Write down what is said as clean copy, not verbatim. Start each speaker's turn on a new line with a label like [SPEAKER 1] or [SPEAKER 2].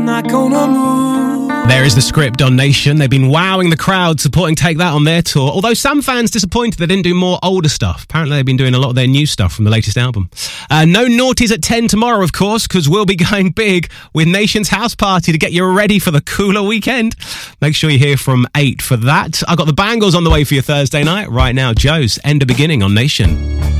[SPEAKER 1] not gonna move.
[SPEAKER 2] There is the script on Nation. They've been wowing the crowd supporting Take That on their tour. Although some fans disappointed they didn't do more older stuff. Apparently they've been doing a lot of their new stuff from the latest album. No naughties at 10 tomorrow, of course, because we'll be going big with Nation's House Party to get you ready for the cooler weekend. Make sure you're here from 8 for that. I've got the Bangles on the way for your Thursday night. Right now, Joe's End of Beginning on Nation.